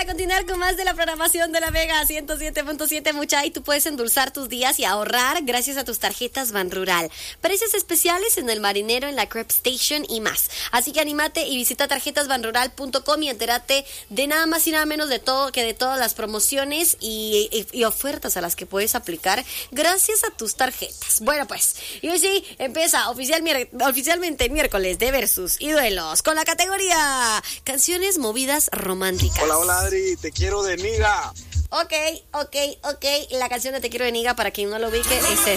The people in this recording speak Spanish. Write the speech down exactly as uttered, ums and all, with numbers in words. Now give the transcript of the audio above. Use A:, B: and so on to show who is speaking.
A: para continuar con más de la programación de la Mega ciento siete punto siete, mucha, y tú puedes endulzar tus días y ahorrar gracias a tus tarjetas Banrural. Precios especiales en el Marinero, en la Crepe Station y más. Así que anímate y visita tarjetas banrural punto com y entérate de nada más y nada menos de todo que de todas las promociones y, y, y ofertas a las que puedes aplicar gracias a tus tarjetas. Bueno, pues, y hoy sí empieza oficial, oficialmente miércoles de Versus y Duelos con la categoría Canciones Movidas Románticas.
B: Hola, hola Adri, te quiero de Niga.
A: Ok, ok, ok. La canción de Te quiero de Niga, para quien no lo ubique, es